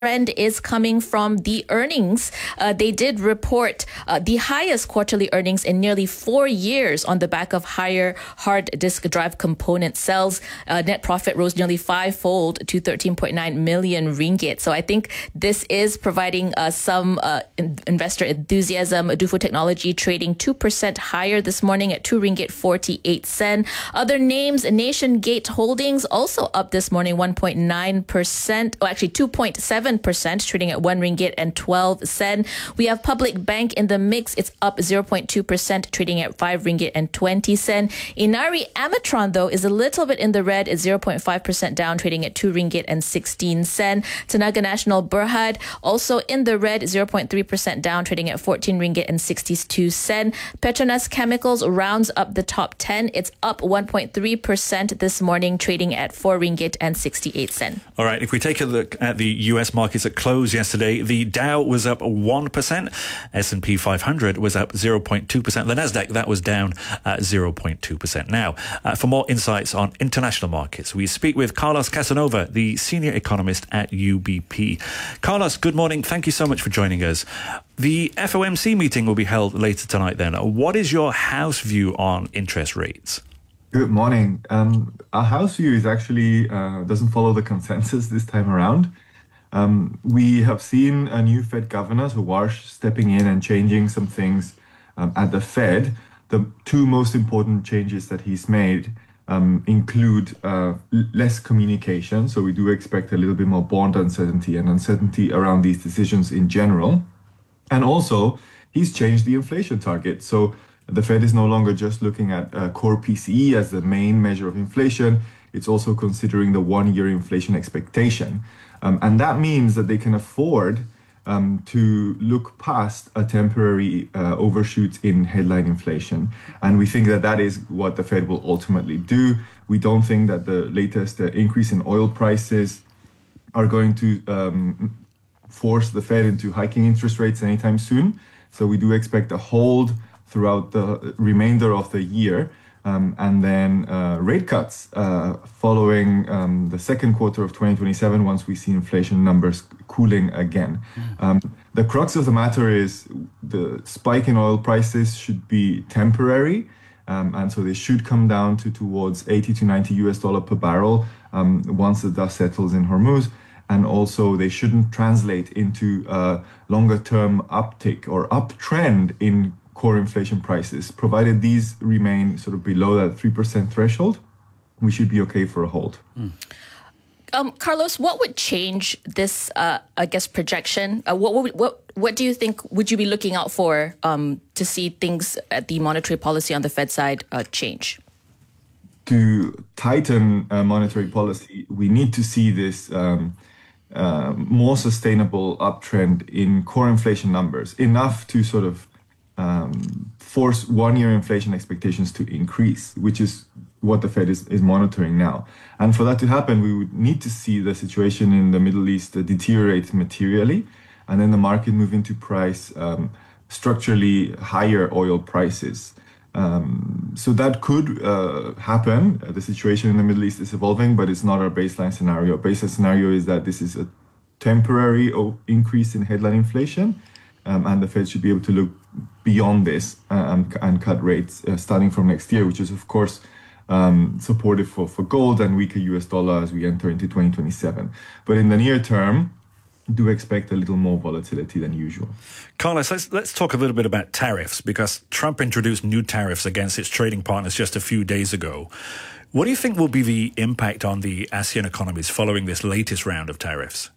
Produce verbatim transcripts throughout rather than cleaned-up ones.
trend is coming from the earnings. Uh, they did report uh, the highest quarterly earnings in nearly four years on the back of higher hard disk drive component sales. Uh, net profit rose nearly fivefold to thirteen point nine million ringgit. So I think this is providing uh, some uh, in- investor enthusiasm. Dufo Technology trading two percent higher this morning at two ringgit forty-eight sen. Other names, Nation Gate Holdings also up this morning one point nine percent. Oh, actually two point seven percent, trading at one ringgit and twelve sen. We have Public Bank in the mix. It's up zero point two percent, trading at five ringgit and twenty sen. Inari Amatron, though, is a little bit in the red at zero point five percent down, trading at two ringgit and sixteen sen. Tenaga Nasional Berhad also in the red, zero point three percent down, trading at fourteen ringgit and sixty-two sen. Petronas Chemicals rounds up the top ten. It's up one point three percent this morning, trading at four ringgit and sixty-eight sen. All right, if we take a look at the U S markets at close yesterday, the Dow was up one percent, S and P five hundred was up zero point two percent, the Nasdaq, that was down at zero point two percent. Now, uh, for more insights on international markets, we speak with Carlos Casanova, the senior economist at U B P. Carlos, good morning. Thank you so much for joining us. The F O M C meeting will be held later tonight then. What is your house view on interest rates? Good morning. Um, our house view is actually uh, doesn't follow the consensus this time around. Um, we have seen a new Fed governor, so Warsh, stepping in and changing some things um, at the Fed. The two most important changes that he's made um, include uh, less communication. So we do expect a little bit more bond uncertainty and uncertainty around these decisions in general. And also, he's changed the inflation target. So the Fed is no longer just looking at uh, core P C E as the main measure of inflation. It's also considering the one-year inflation expectation. Um, and that means that they can afford um, to look past a temporary uh, overshoot in headline inflation. And we think that that is what the Fed will ultimately do. We don't think that the latest uh, increase in oil prices are going to um, force the Fed into hiking interest rates anytime soon. So we do expect a hold throughout the remainder of the year. Um, and then uh, rate cuts uh, following um, the second quarter of twenty twenty-seven once we see inflation numbers cooling again. Mm. Um, the crux of the matter is the spike in oil prices should be temporary. Um, and so they should come down to towards eighty to ninety U S dollar per barrel um, once the dust settles in Hormuz. And also they shouldn't translate into a longer term uptick or uptrend in core inflation prices. Provided these remain sort of below that three percent threshold, we should be okay for a hold. Mm. Um, Carlos, what would change this, uh, I guess, projection? Uh, what, what what what do you think would you be looking out for um, to see things at the monetary policy on the Fed side uh, change? To tighten uh, monetary policy, we need to see this um, uh, more sustainable uptrend in core inflation numbers, enough to sort of Um, force one-year inflation expectations to increase, which is what the Fed is, is monitoring now. And for that to happen, we would need to see the situation in the Middle East uh, deteriorate materially, and then the market move into price um, structurally higher oil prices. Um, so that could uh, happen. Uh, the situation in the Middle East is evolving, but it's not our baseline scenario. Our baseline scenario is that this is a temporary o- increase in headline inflation, um, and the Fed should be able to look beyond this uh, and, and cut rates uh, starting from next year, which is, of course, um, supportive for, for gold and weaker U S dollar as we enter into twenty twenty-seven. But in the near term, do expect a little more volatility than usual. Carlos, let's, let's talk a little bit about tariffs, because Trump introduced new tariffs against its trading partners just a few days ago. What do you think will be the impact on the ASEAN economies following this latest round of tariffs?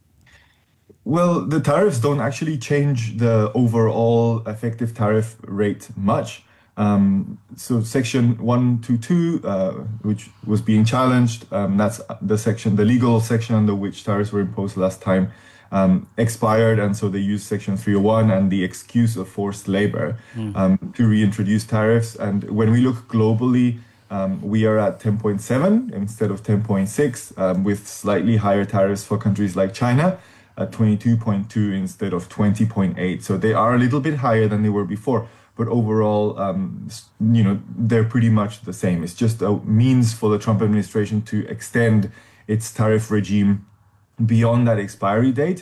Well, the tariffs don't actually change the overall effective tariff rate much. Um, so Section one twenty-two, uh, which was being challenged, um, that's the section, the legal section under which tariffs were imposed last time, um, expired. And so they used Section three oh one and the excuse of forced labor mm. um, to reintroduce tariffs. And when we look globally, um, we are at ten point seven instead of ten point six, um, with slightly higher tariffs for countries like China, at twenty-two point two instead of twenty point eight. So they are a little bit higher than they were before, but overall, um, you know, they're pretty much the same. It's just a means for the Trump administration to extend its tariff regime beyond that expiry date.